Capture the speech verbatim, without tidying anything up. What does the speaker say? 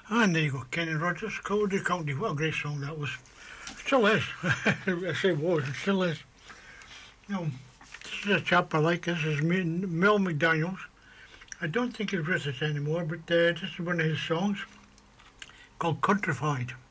And there you go, Kenny Rogers, Cody County. What a great song that was. Still is. I say was, it still is. You know, this is a chap I like. This is Mel McDaniels. I don't think he's with us anymore, but uh, this is one of his songs called Countrified.